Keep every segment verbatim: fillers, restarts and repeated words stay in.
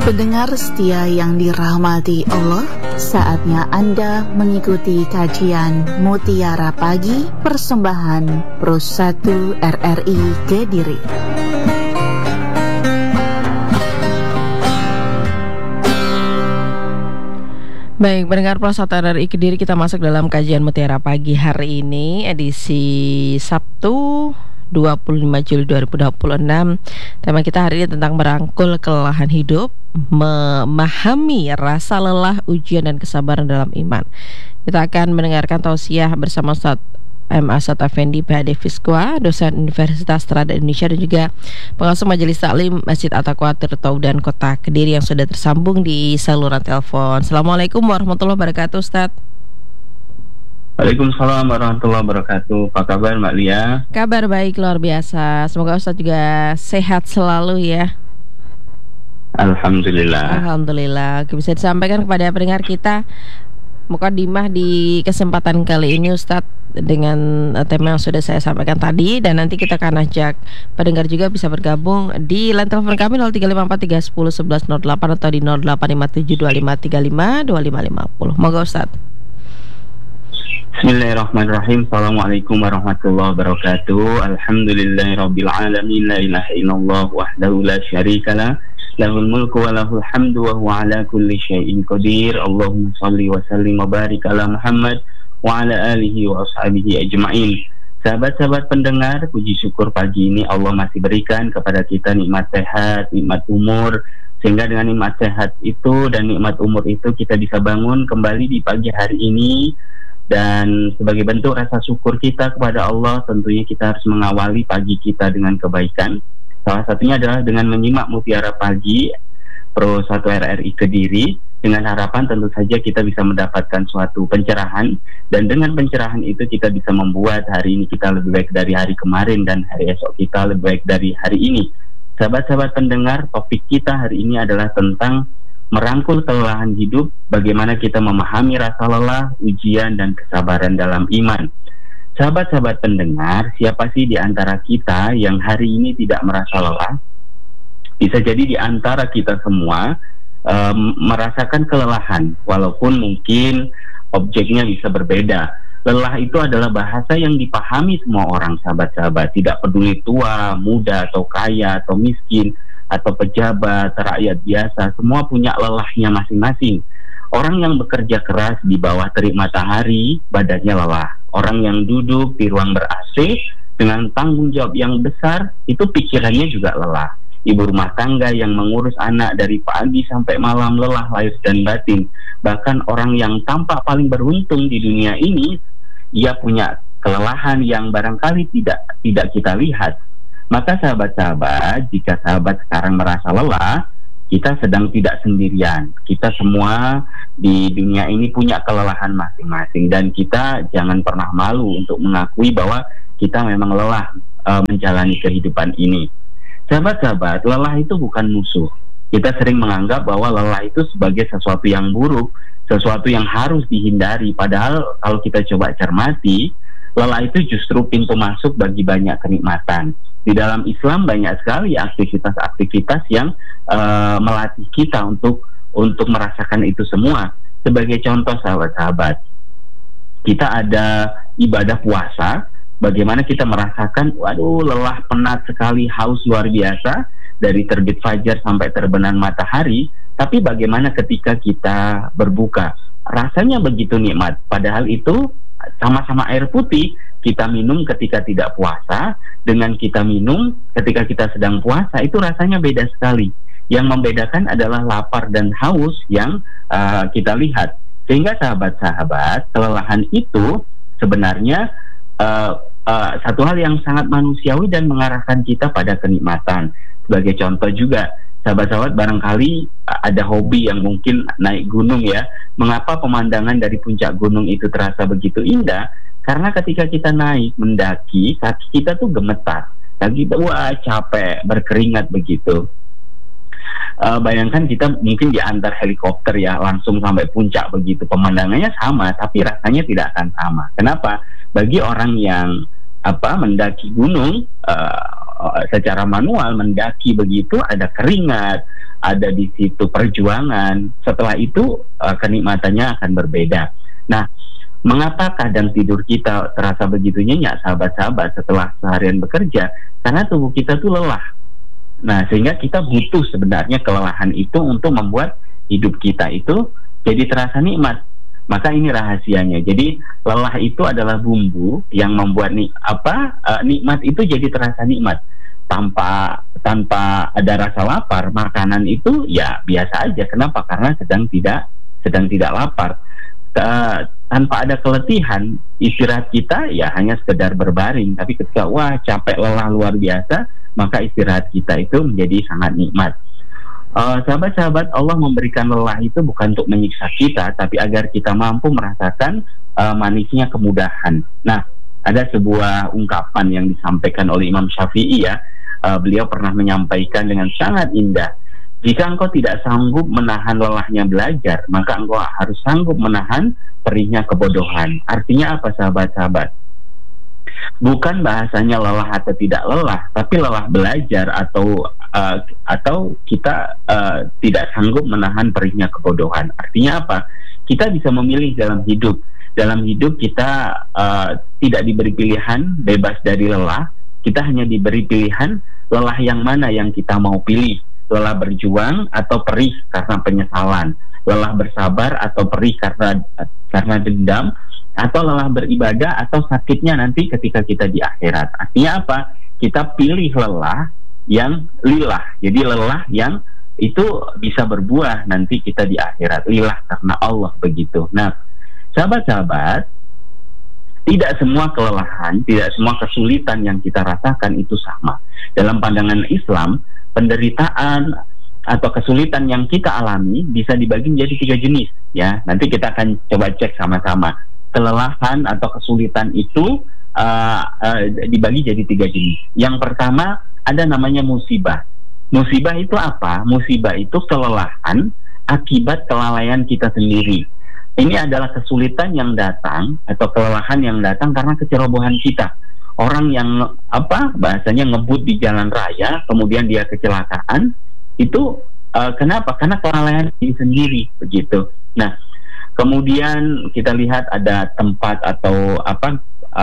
Pendengar setia yang dirahmati Allah, saatnya Anda mengikuti kajian Mutiara Pagi persembahan Pro satu R R I Kediri. Baik, pendengar Pro satu R R I Kediri, kita masuk dalam kajian Mutiara Pagi hari ini, edisi Sabtu dua puluh lima Juli dua ribu dua puluh enam. Tema kita hari ini tentang merangkul kelelahan hidup, memahami rasa lelah, ujian dan kesabaran dalam iman. Kita akan mendengarkan tausiah bersama Ustaz M. Asad Effendi, P H D Fiskwa, dosen Universitas Trada Indonesia dan juga pengasuh Majelis Taklim Masjid At-Taqwa Tirtaudan Kota Kediri yang sudah tersambung di saluran telepon. Assalamualaikum warahmatullahi wabarakatuh, Ustaz. Waalaikumsalam warahmatullahi wabarakatuh. Apa kabar Mbak Lia? Kabar baik, luar biasa. Semoga Ustaz juga sehat selalu ya. Alhamdulillah. Alhamdulillah. Bisa disampaikan kepada pendengar kita mukadimah di kesempatan kali ini, Ustadz, dengan tema yang sudah saya sampaikan tadi, dan nanti kita akan ajak pendengar juga bisa bergabung di line telepon kami nol tiga lima empat tiga nol satu satu satu nol delapan atau di nol delapan lima tujuh dua lima tiga lima dua lima lima nol. Moga Ustadz. Bismillahirrahmanirrahim. Assalamualaikum warahmatullahi wabarakatuh. Alhamdulillahirabbil alamin. La ilaha illallah wahdahu la syarikalah. Lahul mulku wa lahul hamdu wa huwa ala kulli syai'in qadir. Allahumma shalli wa sallim wa barik ala Muhammad wa ala alihi wa ashabihi ajma'in. Sahabat-sahabat pendengar, puji syukur pagi ini Allah masih berikan kepada kita nikmat sehat, nikmat umur, sehingga dengan nikmat sehat itu dan nikmat umur itu kita bisa bangun kembali di pagi hari ini. Dan sebagai bentuk rasa syukur kita kepada Allah, tentunya kita harus mengawali pagi kita dengan kebaikan. Salah satunya adalah dengan menyimak Mutiara Pagi Pro satu R R I Kediri, dengan harapan tentu saja kita bisa mendapatkan suatu pencerahan, dan dengan pencerahan itu kita bisa membuat hari ini kita lebih baik dari hari kemarin, dan hari esok kita lebih baik dari hari ini. Sahabat-sahabat pendengar, topik kita hari ini adalah tentang merangkul kelelahan hidup, bagaimana kita memahami rasa lelah, ujian, dan kesabaran dalam iman. Sahabat-sahabat pendengar, siapa sih di antara kita yang hari ini tidak merasa lelah? Bisa jadi di antara kita semua um, merasakan kelelahan, walaupun mungkin objeknya bisa berbeda. Lelah itu adalah bahasa yang dipahami semua orang, sahabat-sahabat. Tidak peduli tua, muda, atau kaya, atau miskin, atau pejabat, rakyat biasa, semua punya lelahnya masing-masing. Orang yang bekerja keras di bawah terik matahari, badannya lelah. Orang yang duduk di ruang ber-A C dengan tanggung jawab yang besar, itu pikirannya juga lelah. Ibu rumah tangga yang mengurus anak dari pagi sampai malam lelah lahir dan batin. Bahkan orang yang tampak paling beruntung di dunia ini, ia punya kelelahan yang barangkali tidak tidak kita lihat. Maka sahabat-sahabat, jika sahabat sekarang merasa lelah, kita sedang tidak sendirian. Kita semua di dunia ini punya kelelahan masing-masing, dan kita jangan pernah malu untuk mengakui bahwa kita memang lelah e, menjalani kehidupan ini. Sahabat-sahabat, lelah itu bukan musuh. Kita sering menganggap bahwa lelah itu sebagai sesuatu yang buruk, sesuatu yang harus dihindari. Padahal kalau kita coba cermati, lelah itu justru pintu masuk bagi banyak kenikmatan. Di dalam Islam banyak sekali aktivitas-aktivitas yang uh, melatih kita untuk untuk merasakan itu semua. Sebagai contoh, sahabat-sahabat, kita ada ibadah puasa. Bagaimana kita merasakan, waduh, lelah, penat sekali, haus luar biasa dari terbit fajar sampai terbenam matahari. Tapi bagaimana ketika kita berbuka? Rasanya begitu nikmat. Padahal itu sama-sama air putih. Kita minum ketika tidak puasa dengan kita minum ketika kita sedang puasa, itu rasanya beda sekali. Yang membedakan adalah lapar dan haus yang uh, kita lihat. Sehingga sahabat-sahabat, kelelahan itu sebenarnya uh, uh, satu hal yang sangat manusiawi dan mengarahkan kita pada kenikmatan. Sebagai contoh juga, sahabat-sahabat barangkali ada hobi yang mungkin naik gunung ya. Mengapa pemandangan dari puncak gunung itu terasa begitu indah? Karena ketika kita naik, mendaki, kaki kita tuh gemetar. Kaki kita, wah, capek, berkeringat begitu. Uh, bayangkan kita mungkin diantar helikopter ya, langsung sampai puncak begitu. Pemandangannya sama, tapi rasanya tidak akan sama. Kenapa? Bagi orang yang apa mendaki gunung, uh, secara manual mendaki begitu, ada keringat, ada di situ perjuangan. Setelah itu uh, kenikmatannya akan berbeda. Nah, mengapa kadang tidur kita terasa begitu nyenyak, sahabat-sahabat, setelah seharian bekerja? Karena tubuh kita tuh lelah. Nah, sehingga kita butuh sebenarnya kelelahan itu untuk membuat hidup kita itu jadi terasa nikmat. Maka ini rahasianya. Jadi lelah itu adalah bumbu yang membuat nik apa uh, nikmat itu jadi terasa nikmat. Tanpa tanpa ada rasa lapar, makanan itu ya biasa aja. Kenapa? Karena sedang tidak sedang tidak lapar. Uh, tanpa ada keletihan, istirahat kita ya hanya sekedar berbaring. Tapi ketika wah capek lelah luar biasa, maka istirahat kita itu menjadi sangat nikmat. Uh, sahabat-sahabat, Allah memberikan lelah itu bukan untuk menyiksa kita, tapi agar kita mampu merasakan uh, manisnya kemudahan. Nah, ada sebuah ungkapan yang disampaikan oleh Imam Syafi'i ya. Uh, beliau pernah menyampaikan dengan sangat indah. Jika engkau tidak sanggup menahan lelahnya belajar, maka engkau harus sanggup menahan perihnya kebodohan. Artinya apa, sahabat-sahabat? Bukan bahasanya lelah atau tidak lelah, tapi lelah belajar atau uh, atau kita uh, tidak sanggup menahan perihnya kebodohan. Artinya apa? Kita bisa memilih dalam hidup. Dalam hidup kita uh, tidak diberi pilihan bebas dari lelah. Kita hanya diberi pilihan lelah yang mana yang kita mau pilih. Lelah berjuang atau perih karena penyesalan. Lelah bersabar atau perih karena karena dendam, atau lelah beribadah atau sakitnya nanti ketika kita di akhirat. Artinya apa? Kita pilih lelah yang lillah. Jadi lelah yang itu bisa berbuah nanti kita di akhirat. Lillah karena Allah begitu. Nah, sahabat-sahabat, tidak semua kelelahan, tidak semua kesulitan yang kita rasakan itu sama. Dalam pandangan Islam, penderitaan atau kesulitan yang kita alami bisa dibagi menjadi tiga jenis ya. Nanti kita akan coba cek sama-sama. Kelelahan atau kesulitan itu uh, uh, dibagi jadi tiga jenis. Yang pertama ada namanya musibah. Musibah itu apa? Musibah itu kelelahan akibat kelalaian kita sendiri. Ini adalah kesulitan yang datang atau kelelahan yang datang karena kecerobohan kita. Orang yang apa bahasanya ngebut di jalan raya, kemudian dia kecelakaan, itu uh, kenapa? Karena kelalaian diri sendiri begitu. Nah, kemudian kita lihat ada tempat atau apa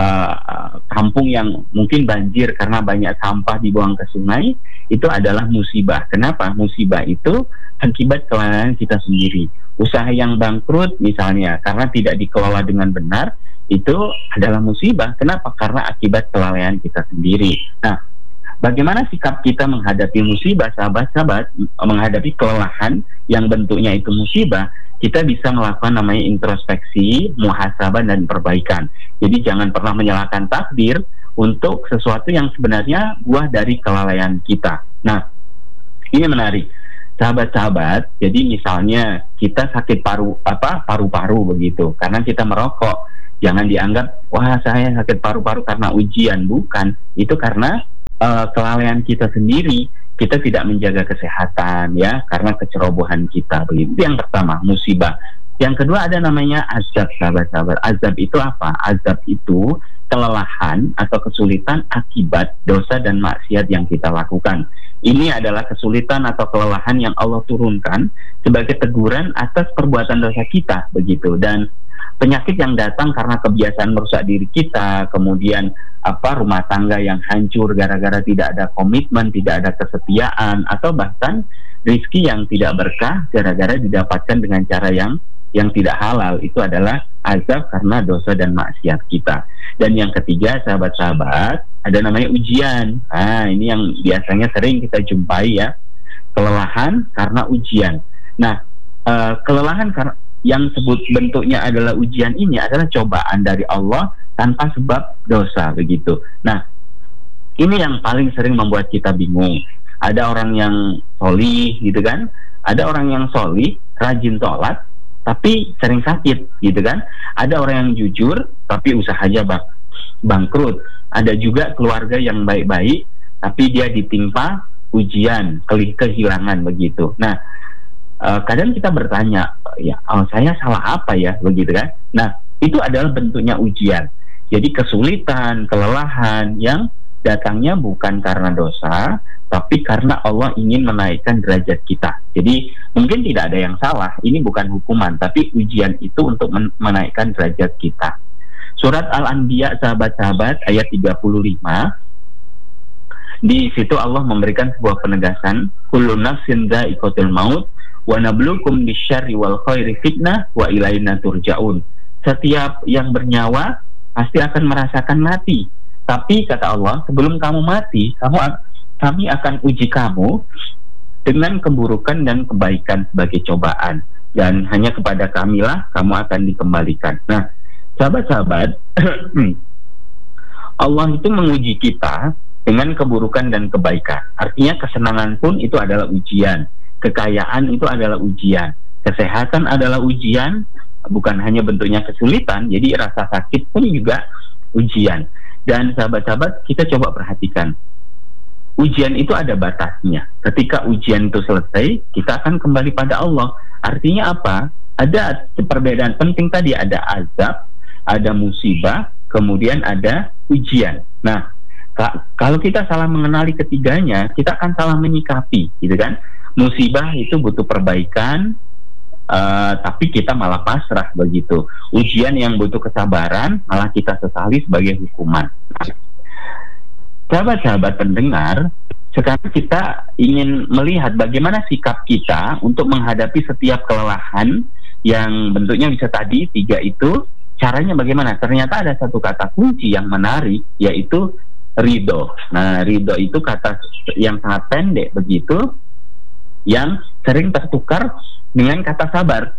uh, kampung yang mungkin banjir karena banyak sampah dibuang ke sungai, itu adalah musibah. Kenapa? Musibah itu akibat kelalaian kita sendiri. Usaha yang bangkrut misalnya karena tidak dikelola dengan benar, itu adalah musibah. Kenapa? Karena akibat kelalaian kita sendiri. Nah, bagaimana sikap kita menghadapi musibah, sahabat-sahabat, menghadapi kelelahan yang bentuknya itu musibah? Kita bisa melakukan namanya introspeksi, muhasabah, dan perbaikan. Jadi jangan pernah menyalahkan takdir untuk sesuatu yang sebenarnya buah dari kelalaian kita. Nah, ini menarik, sahabat-sahabat. Jadi misalnya kita sakit paru apa paru-paru begitu, karena kita merokok. Jangan dianggap wah saya sakit paru-paru karena ujian, bukan. Itu karena uh, kelalaian kita sendiri. Kita tidak menjaga kesehatan ya karena kecerobohan kita begitu. Yang pertama musibah. Yang kedua ada namanya azab, sahabat-sahabat. Azab itu apa? Azab itu kelelahan atau kesulitan akibat dosa dan maksiat yang kita lakukan. Ini adalah kesulitan atau kelelahan yang Allah turunkan sebagai teguran atas perbuatan dosa kita begitu. Dan penyakit yang datang karena kebiasaan merusak diri kita, kemudian apa rumah tangga yang hancur gara-gara tidak ada komitmen, tidak ada kesetiaan, atau bahkan rezeki yang tidak berkah gara-gara didapatkan dengan cara yang yang tidak halal, itu adalah azab karena dosa dan maksiat kita. Dan yang ketiga, sahabat-sahabat, ada namanya ujian. Nah, ini yang biasanya sering kita jumpai ya, kelelahan karena ujian. Nah, uh, kelelahan karena yang sebut bentuknya adalah ujian ini adalah cobaan dari Allah tanpa sebab dosa begitu. Nah, ini yang paling sering membuat kita bingung. Ada orang yang solih gitu kan, ada orang yang solih rajin sholat tapi sering sakit gitu kan, ada orang yang jujur tapi usahanya bang bangkrut, ada juga keluarga yang baik-baik tapi dia ditimpa ujian, kehilangan begitu. Nah, Uh, kadang kita bertanya, ya oh, saya salah apa ya begitu kan? Nah, itu adalah bentuknya ujian. Jadi kesulitan, kelelahan yang datangnya bukan karena dosa, tapi karena Allah ingin menaikkan derajat kita. Jadi mungkin tidak ada yang salah, ini bukan hukuman, tapi ujian itu untuk men- menaikkan derajat kita. Surat Al-Anbiya, sahabat-sahabat, ayat tiga puluh lima, di situ Allah memberikan sebuah penegasan, kullu nafsin dha'iqatul maut wa nabluukum bisyarri wal khairi fitnah wa ilaina turja'un. Setiap yang bernyawa pasti akan merasakan mati. Tapi kata Allah, sebelum kamu mati, kamu kami akan uji kamu dengan keburukan dan kebaikan sebagai cobaan. Dan hanya kepada kamilah kamu akan dikembalikan. Nah, sahabat-sahabat, Allah itu menguji kita dengan keburukan dan kebaikan. Artinya kesenangan pun itu adalah ujian. Kekayaan itu adalah ujian. Kesehatan adalah ujian. Bukan hanya bentuknya kesulitan, jadi rasa sakit pun juga ujian. Dan sahabat-sahabat, kita coba perhatikan, ujian itu ada batasnya. Ketika ujian itu selesai, kita akan kembali pada Allah. Artinya apa? Ada perbedaan penting tadi, ada azab, ada musibah, kemudian ada ujian. Nah, ka- kalau kita salah mengenali ketiganya, kita akan salah menyikapi, gitu kan? Musibah itu butuh perbaikan, Uh, tapi kita malah pasrah begitu. Ujian yang butuh kesabaran malah kita sesali sebagai hukuman. Sahabat-sahabat pendengar, sekarang kita ingin melihat bagaimana sikap kita untuk menghadapi setiap kelelahan yang bentuknya bisa tadi tiga itu. Caranya bagaimana? Ternyata ada satu kata kunci yang menarik, yaitu ridho. Nah, ridho itu kata yang sangat pendek begitu, yang sering tertukar dengan kata sabar.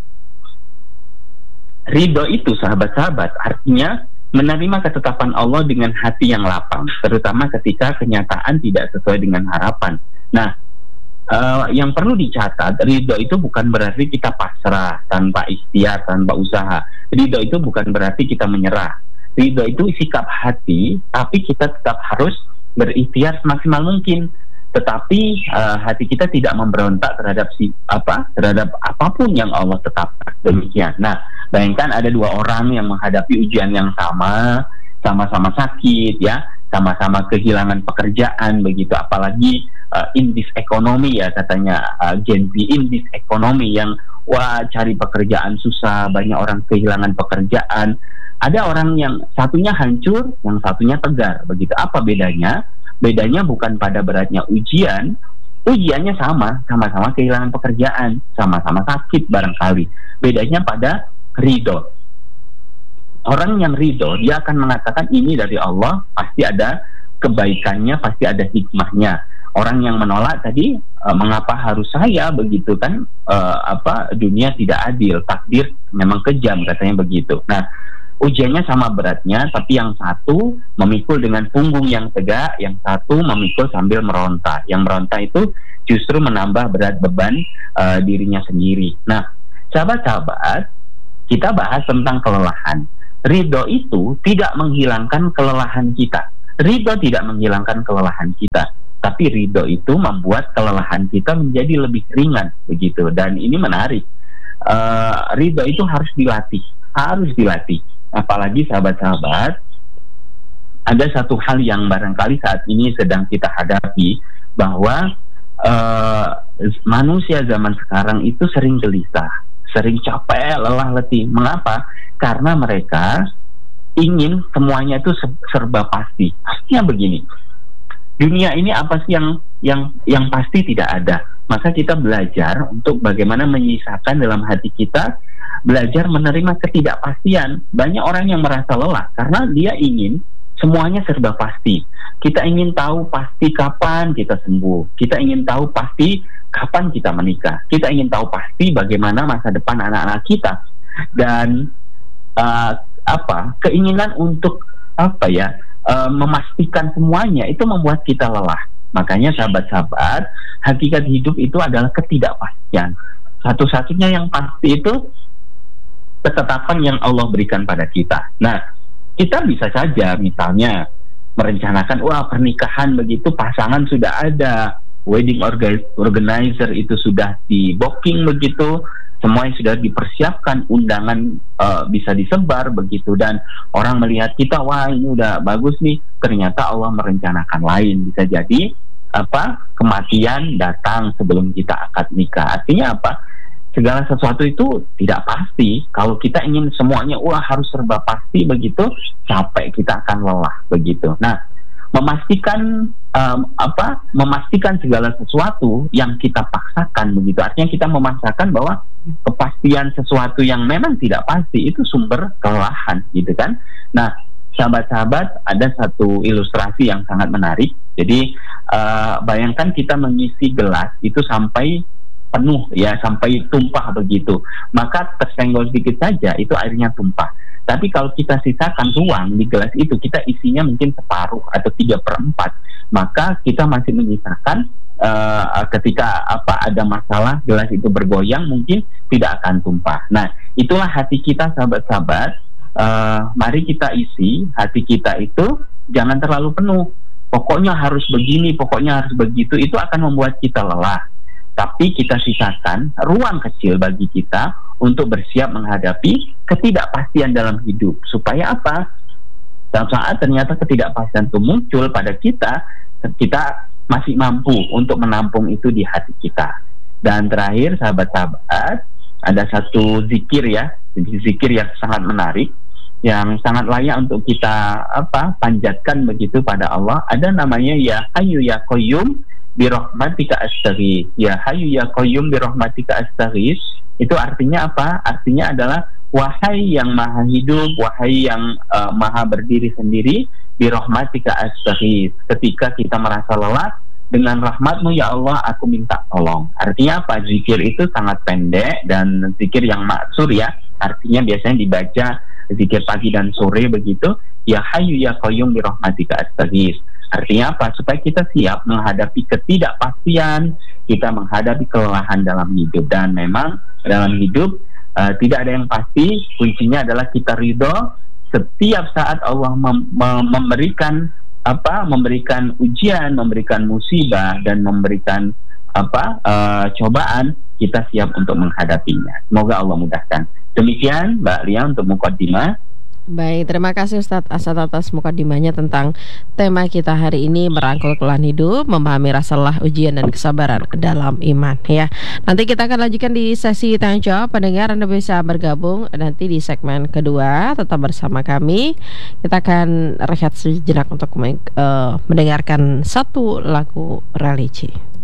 Ridho itu, sahabat-sahabat, artinya menerima ketetapan Allah dengan hati yang lapang, terutama ketika kenyataan tidak sesuai dengan harapan. Nah, uh, yang perlu dicatat, ridho itu bukan berarti kita pasrah tanpa ikhtiar, tanpa usaha. Ridho itu bukan berarti kita menyerah. Ridho itu sikap hati, tapi kita tetap harus berikhtiar semaksimal mungkin. Tetapi uh, hati kita tidak memberontak terhadap si apa terhadap apapun yang Allah tetapkan. Demikian. Nah, bayangkan ada dua orang yang menghadapi ujian yang sama, sama-sama sakit, ya, sama-sama kehilangan pekerjaan, begitu. Apalagi uh, in this economy, ya katanya uh, Gen Z, in this economy yang wah cari pekerjaan susah, banyak orang kehilangan pekerjaan. Ada orang yang satunya hancur, yang satunya tegar, begitu. Apa bedanya? Bedanya bukan pada beratnya ujian, ujiannya sama, sama-sama kehilangan pekerjaan, sama-sama sakit barangkali. Bedanya pada ridho. Orang yang ridho, dia akan mengatakan ini dari Allah, pasti ada kebaikannya, pasti ada hikmahnya. Orang yang menolak tadi, e, mengapa harus saya begitu kan? E, apa dunia tidak adil, takdir memang kejam, katanya begitu. Nah, ujiannya sama beratnya, tapi yang satu memikul dengan punggung yang tegak, yang satu memikul sambil meronta. Yang meronta itu justru menambah berat beban uh, dirinya sendiri. Nah, sahabat-sahabat, kita bahas tentang kelelahan. Ridho itu tidak menghilangkan kelelahan kita. Ridho tidak menghilangkan kelelahan kita, tapi ridho itu membuat kelelahan kita menjadi lebih ringan, begitu. Dan ini menarik. Uh, ridho itu harus dilatih, harus dilatih. Apalagi sahabat-sahabat, ada satu hal yang barangkali saat ini sedang kita hadapi, bahwa uh, manusia zaman sekarang itu sering gelisah, sering capek, lelah, letih. Mengapa? Karena mereka ingin semuanya itu serba pasti. Artinya begini, dunia ini apa sih yang yang yang pasti tidak ada. Maka kita belajar untuk bagaimana menyisakan dalam hati kita, belajar menerima ketidakpastian. Banyak orang yang merasa lelah karena dia ingin semuanya serba pasti. Kita ingin tahu pasti kapan kita sembuh. Kita ingin tahu pasti kapan kita menikah. Kita ingin tahu pasti bagaimana masa depan anak-anak kita. Dan uh, apa keinginan untuk apa ya uh, memastikan semuanya itu membuat kita lelah. Makanya sahabat-sahabat, hakikat hidup itu adalah ketidakpastian. Satu-satunya yang pasti itu ketetapan yang Allah berikan pada kita. Nah, kita bisa saja misalnya merencanakan, wah pernikahan begitu, pasangan sudah ada, wedding organizer itu sudah di booking begitu, Semua yang sudah dipersiapkan, undangan uh, bisa disebar begitu, dan orang melihat kita, wah ini udah bagus nih, ternyata Allah merencanakan lain. Bisa jadi apa kematian datang sebelum kita akad nikah. Artinya apa? Segala sesuatu itu tidak pasti. Kalau kita ingin semuanya wah harus serba pasti begitu, capek, kita akan lelah begitu. Nah, memastikan um, apa memastikan segala sesuatu yang kita paksakan begitu, artinya kita memaksakan bahwa kepastian sesuatu yang memang tidak pasti itu sumber kelelahan gitu kan. Nah, sahabat-sahabat, ada satu ilustrasi yang sangat menarik. Jadi uh, bayangkan kita mengisi gelas itu sampai penuh ya, sampai tumpah begitu, maka tersenggol sedikit saja itu airnya tumpah. Tapi kalau kita sisakan ruang di gelas itu, kita isinya mungkin separuh atau tiga per empat, maka kita masih menyisakan uh, ketika apa ada masalah gelas itu bergoyang mungkin tidak akan tumpah. Nah, itulah hati kita sahabat-sahabat. Uh, mari kita isi hati kita itu jangan terlalu penuh. Pokoknya harus begini, pokoknya harus begitu. Itu akan membuat kita lelah. Tapi kita sisakan ruang kecil bagi kita untuk bersiap menghadapi ketidakpastian dalam hidup. Supaya apa? Suatu saat ternyata ketidakpastian itu muncul pada kita, kita masih mampu untuk menampung itu di hati kita. Dan terakhir, sahabat-sahabat, ada satu zikir ya, zikir yang sangat menarik, yang sangat layak untuk kita apa panjatkan begitu pada Allah. Ada namanya ya Hayyu ya Qayyum birahmatika astaghits. Ya Hayyu ya Qayyum birahmatika astaghits. Itu artinya apa? Artinya adalah wahai yang maha hidup, wahai yang uh, maha berdiri sendiri, birahmatika astaghits. Ketika kita merasa lelah, dengan rahmatmu ya Allah aku minta tolong. Artinya apa? Zikir itu sangat pendek dan zikir yang maksur ya. Artinya biasanya dibaca zikir pagi dan sore begitu. Ya Hayyu ya Qayyum birahmatika astaghits. Artinya apa? Supaya kita siap menghadapi ketidakpastian, kita menghadapi kelelahan dalam hidup. Dan memang dalam hidup uh, tidak ada yang pasti. Kuncinya adalah kita ridho. Setiap saat Allah mem- mem- memberikan apa? Memberikan ujian, memberikan musibah, dan memberikan apa? Uh, cobaan, kita siap untuk menghadapinya. Semoga Allah mudahkan. Demikian Mbak Lia untuk mukaddimah. Baik, terima kasih Ustadz Asad atas mukadimahnya tentang tema kita hari ini, merangkul kelelahan hidup, memahami rasa lelah, ujian dan kesabaran dalam iman ya. Nanti kita akan lanjutkan di sesi tanya jawab. Pendengar Anda bisa bergabung nanti di segmen kedua, tetap bersama kami. Kita akan rehat sejenak untuk uh, mendengarkan satu lagu religi.